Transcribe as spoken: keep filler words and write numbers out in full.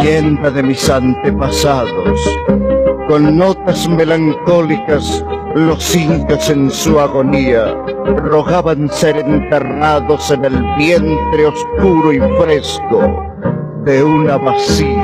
leyenda de mis antepasados. Con notas melancólicas, los incas en su agonía rogaban ser enterrados en el vientre oscuro y fresco de una vacía